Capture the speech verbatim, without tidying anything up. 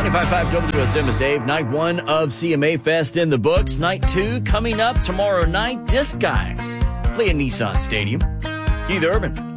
ninety-five point five W S M is Dave. Night one of C M A Fest in the books. Night two coming up tomorrow night. This guy playing Nissan Stadium. Keith Urban.